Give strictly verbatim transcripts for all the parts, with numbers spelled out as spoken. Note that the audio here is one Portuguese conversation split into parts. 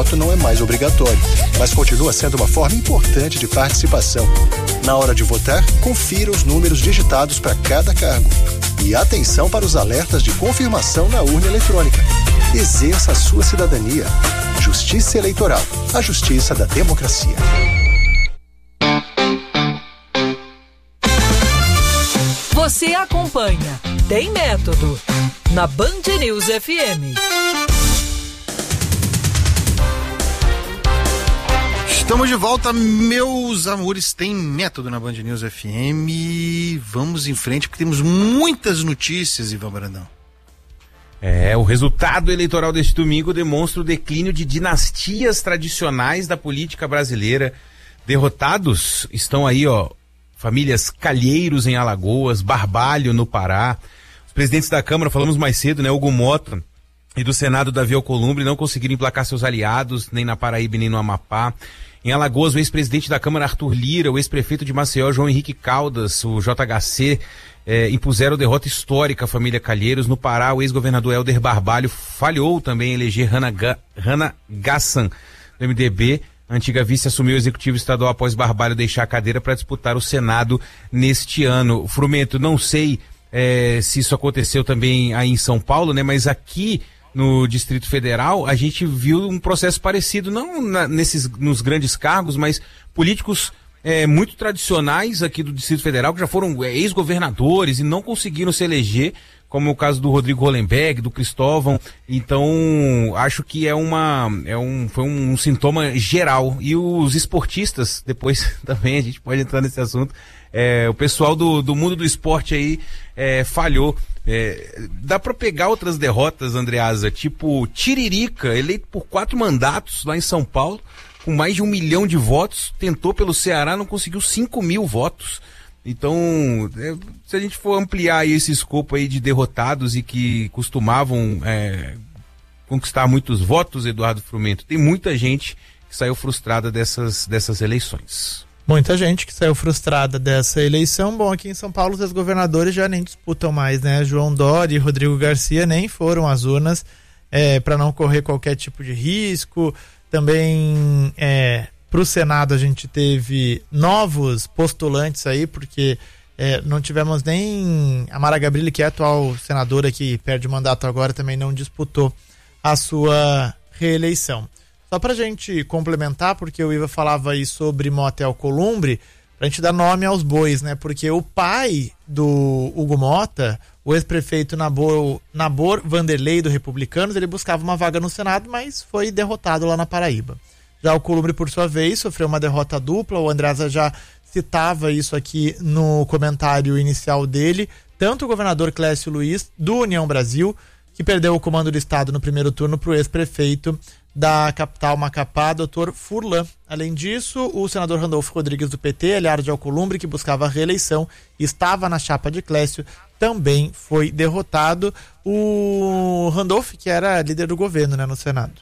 Não é mais obrigatório, mas continua sendo uma forma importante de participação. Na hora de votar, confira os números digitados para cada cargo. E atenção para os alertas de confirmação na urna eletrônica. Exerça a sua cidadania. Justiça Eleitoral, a justiça da democracia. Você acompanha Tem Método na Band News F M. Estamos de volta, meus amores, Tem Método na Band News F M. Vamos em frente porque temos muitas notícias, Ivan Brandão. É, o resultado eleitoral deste domingo demonstra o declínio de dinastias tradicionais da política brasileira. Derrotados estão aí, ó, famílias Calheiros em Alagoas, Barbalho no Pará. Os presidentes da Câmara, falamos mais cedo, né, Hugo Mota, e do Senado, Davi Alcolumbre, não conseguiram emplacar seus aliados, nem na Paraíba nem no Amapá. Em Alagoas, o ex-presidente da Câmara, Arthur Lira, o ex-prefeito de Maceió, João Henrique Caldas, o J H C, eh, impuseram derrota histórica à família Calheiros. No Pará, o ex-governador Helder Barbalho falhou também em eleger Hannah, Ga- Hannah Gassan, do M D B. A antiga vice assumiu o executivo estadual após Barbalho deixar a cadeira para disputar o Senado neste ano. Frumento, não sei eh, se isso aconteceu também aí em São Paulo, né? Mas aqui no Distrito Federal, a gente viu um processo parecido, não na, nesses, nos grandes cargos, mas políticos é, muito tradicionais aqui do Distrito Federal, que já foram é, ex-governadores e não conseguiram se eleger, como o caso do Rodrigo Hollenberg, do Cristóvão. Então, acho que é uma, é um, foi um, um sintoma geral. E os esportistas, depois também a gente pode entrar nesse assunto, é, o pessoal do, do mundo do esporte aí é, falhou. É, dá pra pegar outras derrotas, Andreasa, tipo Tiririca, eleito por quatro mandatos lá em São Paulo, com mais de um milhão de votos, tentou pelo Ceará, não conseguiu cinco mil votos. Então, é, se a gente for ampliar aí esse escopo aí de derrotados e que costumavam é, conquistar muitos votos, Eduardo Frumento, tem muita gente que saiu frustrada dessas, dessas eleições. Muita gente que saiu frustrada dessa eleição. Bom, aqui em São Paulo os governadores já nem disputam mais, né? João Dória e Rodrigo Garcia nem foram às urnas é, para não correr qualquer tipo de risco. Também é, para o Senado a gente teve novos postulantes aí, porque é, não tivemos nem a Mara Gabrilli, que é a atual senadora que perde o mandato agora, também não disputou a sua reeleição. Só pra gente complementar, porque o Iva falava aí sobre Mota e Alcolumbre, pra gente dar nome aos bois, né? Porque o pai do Hugo Mota, o ex-prefeito Nabor, Nabor Vanderlei do Republicanos, ele buscava uma vaga no Senado, mas foi derrotado lá na Paraíba. Já Alcolumbre, por sua vez, sofreu uma derrota dupla. O Andreasa já citava isso aqui no comentário inicial dele. Tanto o governador Clécio Luiz, do União Brasil, que perdeu o comando do estado no primeiro turno para o ex-prefeito da capital Macapá, doutor Furlan. Além disso, o senador Randolfo Rodrigues do P T, aliado de Alcolumbre, que buscava a reeleição, estava na chapa de Clécio, também foi derrotado. O Randolfo, que era líder do governo, né, no Senado.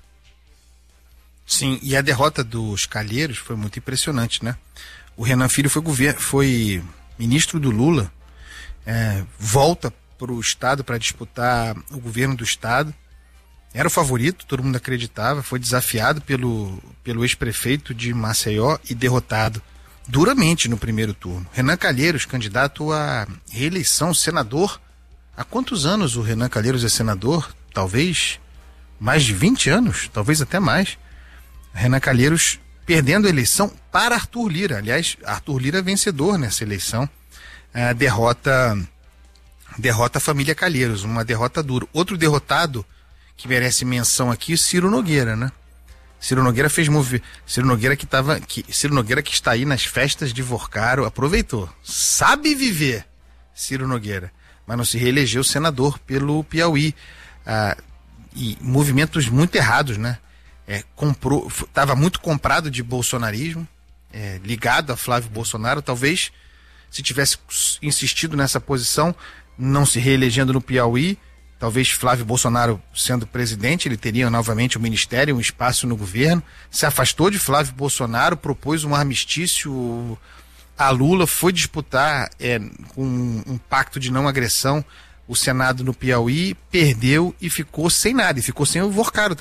Sim, e a derrota dos Calheiros foi muito impressionante, né? O Renan Filho foi, governo, foi ministro do Lula, é, volta para o estado para disputar o governo do estado. Era o favorito, todo mundo acreditava, foi desafiado pelo, pelo ex-prefeito de Maceió e derrotado duramente no primeiro turno. Renan Calheiros, candidato à reeleição, senador. Há quantos anos o Renan Calheiros é senador? Talvez mais de vinte anos, talvez até mais. Renan Calheiros perdendo a eleição para Arthur Lira. Aliás, Arthur Lira é vencedor nessa eleição. A derrota, derrota a família Calheiros, uma derrota dura. Outro derrotado que merece menção aqui, Ciro Nogueira, né? Ciro Nogueira fez mover. Ciro Nogueira que tava, que Ciro Nogueira que está aí nas festas de Vorcaro, aproveitou. Sabe viver, Ciro Nogueira, mas não se reelegeu senador pelo Piauí. Ah, e movimentos muito errados, né? É, comprou, estava muito comprado de bolsonarismo, é, ligado a Flávio Bolsonaro. Talvez, se tivesse insistido nessa posição, não se reelegendo no Piauí, talvez Flávio Bolsonaro sendo presidente, ele teria novamente um ministério, um espaço no governo. Se afastou de Flávio Bolsonaro, propôs um armistício a Lula, foi disputar é, com um pacto de não agressão o Senado no Piauí, perdeu e ficou sem nada, e ficou sem o Vorcaro também.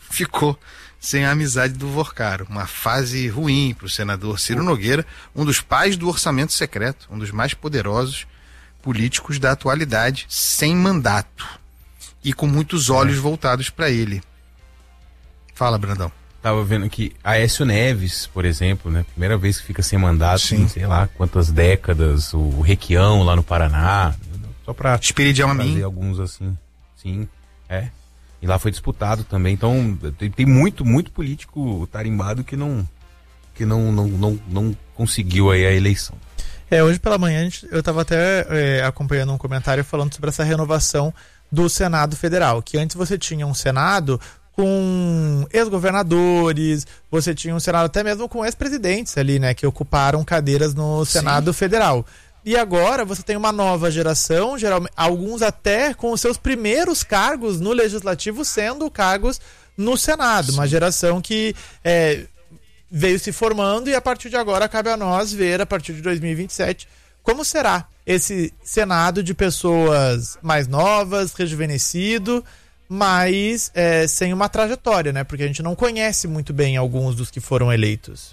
ficou sem a amizade do Vorcaro. Uma fase ruim para o senador Ciro Nogueira, um dos pais do orçamento secreto, um dos mais poderosos políticos da atualidade, sem mandato e com muitos olhos é. voltados para ele. Fala, Brandão. Tava vendo que Aécio Neves, por exemplo, né? Primeira vez que fica sem mandato, em, sei lá quantas décadas, o Requião lá no Paraná, só para trazer alguns assim. Sim, é. E lá foi disputado também. Então, tem, tem muito, muito político tarimbado que não que não, não, não, não conseguiu aí a eleição. É, hoje pela manhã a gente, eu estava até é, acompanhando um comentário falando sobre essa renovação do Senado Federal, que antes você tinha um Senado com ex-governadores, você tinha um Senado até mesmo com ex-presidentes ali, né, que ocuparam cadeiras no Senado Sim. Federal. E agora você tem uma nova geração, geralmente, alguns até com os seus primeiros cargos no Legislativo sendo cargos no Senado. Sim. Uma geração que é, veio se formando e a partir de agora cabe a nós ver, a partir de dois mil e vinte e sete, como será esse Senado de pessoas mais novas, rejuvenescido, mas é, sem uma trajetória, né? Porque a gente não conhece muito bem alguns dos que foram eleitos.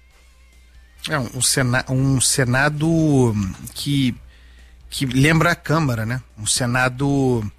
É um, sena, um Senado que, que lembra a Câmara, né? Um Senado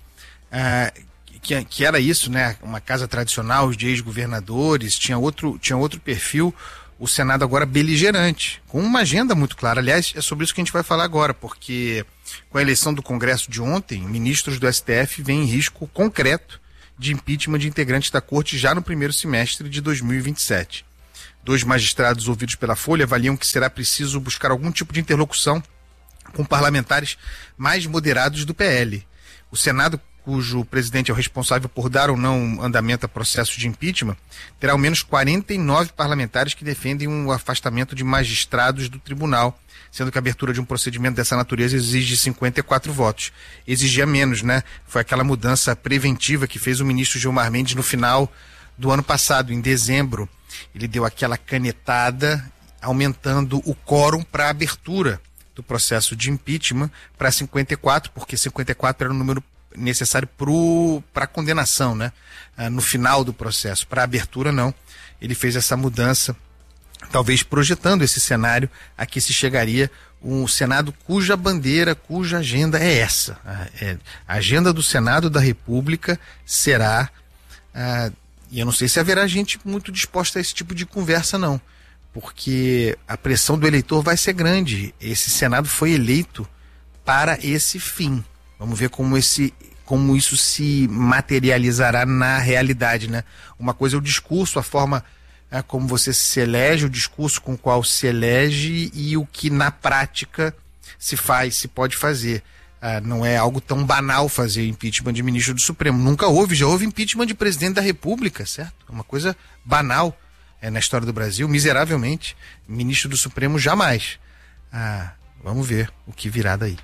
uh, que, que era isso, né? Uma casa tradicional de ex-governadores, tinha outro, tinha outro perfil. O Senado agora beligerante, com uma agenda muito clara. Aliás, é sobre isso que a gente vai falar agora, porque com a eleição do Congresso de ontem, ministros do S T F veem risco concreto de impeachment de integrantes da Corte já no primeiro semestre de dois mil e vinte e sete. Dois magistrados ouvidos pela Folha avaliam que será preciso buscar algum tipo de interlocução com parlamentares mais moderados do P L. O Senado, cujo presidente é o responsável por dar ou não andamento a processo de impeachment, terá ao menos quarenta e nove parlamentares que defendem um afastamento de magistrados do tribunal, sendo que a abertura de um procedimento dessa natureza exige cinquenta e quatro votos. Exigia menos, né? Foi aquela mudança preventiva que fez o ministro Gilmar Mendes no final do ano passado, em dezembro. Ele deu aquela canetada, aumentando o quórum para a abertura do processo de impeachment para cinquenta e quatro, porque cinquenta e quatro era o número necessário para a condenação, né? Ah, no final do processo. Para a abertura, não. Ele fez essa mudança, talvez projetando esse cenário a que se chegaria um Senado cuja bandeira, cuja agenda é essa. A, é, a agenda do Senado da República será... Ah, e eu não sei se haverá gente muito disposta a esse tipo de conversa, não. Porque a pressão do eleitor vai ser grande. Esse Senado foi eleito para esse fim. Vamos ver como, esse, como isso se materializará na realidade, né? Uma coisa é o discurso, a forma é, como você se elege, o discurso com o qual se elege e o que na prática se faz, se pode fazer. Ah, não é algo tão banal fazer impeachment de ministro do Supremo. Nunca houve, já houve impeachment de presidente da República, certo? É uma coisa banal é, na história do Brasil, miseravelmente. Ministro do Supremo, jamais. Ah, vamos ver o que virá daí.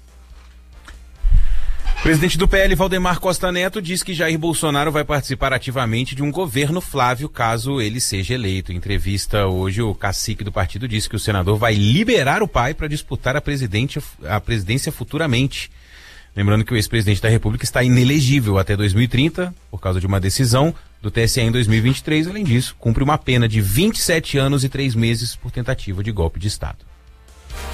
O presidente do P L, Valdemar Costa Neto, diz que Jair Bolsonaro vai participar ativamente de um governo Flávio caso ele seja eleito. Em entrevista hoje, o cacique do partido disse que o senador vai liberar o pai para disputar a, a presidência futuramente. Lembrando que o ex-presidente da República está inelegível até dois mil e trinta, por causa de uma decisão do T S E em dois mil e vinte e três. Além disso, cumpre uma pena de vinte e sete anos e três meses por tentativa de golpe de Estado.